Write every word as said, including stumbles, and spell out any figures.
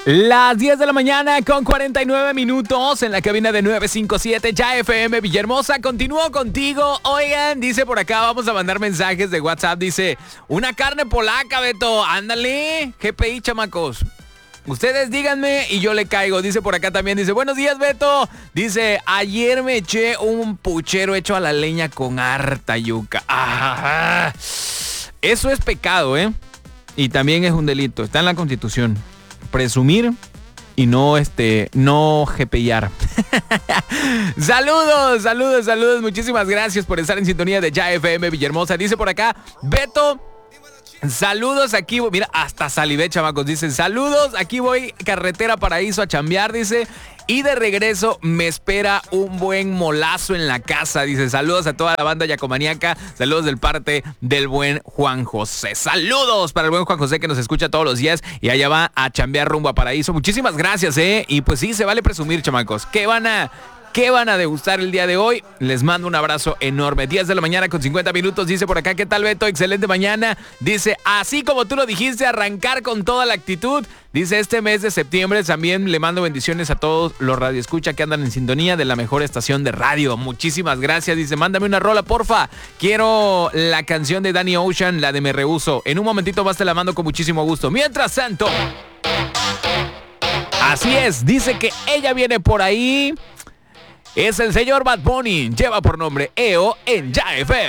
Las diez de la mañana con cuarenta y nueve minutos en la cabina de nueve cinco siete Ya F M Villahermosa. Continúo contigo. Oigan, dice por acá, vamos a mandar mensajes de WhatsApp. Dice, una carne polaca, Beto. Ándale. G P I, chamacos. Ustedes díganme y yo le caigo. Dice por acá también, dice, buenos días, Beto. Dice, ayer me eché un puchero hecho a la leña con harta yuca. Ajá. Eso es pecado, ¿eh? Y también es un delito. Está en la Constitución. Presumir y no este no jepear. Saludos, saludos, saludos. Muchísimas gracias por estar en sintonía de Ya F M Villahermosa. Dice por acá, Beto, saludos, aquí voy. Mira, hasta salivé, chamacos. Dicen, saludos, aquí voy, carretera Paraíso a chambear, dice. Y de regreso me espera un buen molazo en la casa. Dice, saludos a toda la banda yacomaníaca. Saludos del parte del buen Juan José. Saludos para el buen Juan José que nos escucha todos los días y allá va a chambear rumbo a Paraíso. Muchísimas gracias, ¿eh? Y pues sí, se vale presumir, chamacos. ¿Qué van a... ¿Qué van a degustar el día de hoy? Les mando un abrazo enorme. diez de la mañana con cincuenta minutos. Dice por acá, ¿qué tal, Beto? Excelente mañana. Dice, así como tú lo dijiste, arrancar con toda la actitud. Dice, este mes de septiembre también le mando bendiciones a todos los radioescucha que andan en sintonía de la mejor estación de radio. Muchísimas gracias. Dice, mándame una rola, porfa. Quiero la canción de Danny Ocean, la de Me Rehuso. En un momentito más te la mando con muchísimo gusto. Mientras tanto, así es. Dice que ella viene por ahí. Es el señor Bad Bunny. Lleva por nombre E O en Ya F M.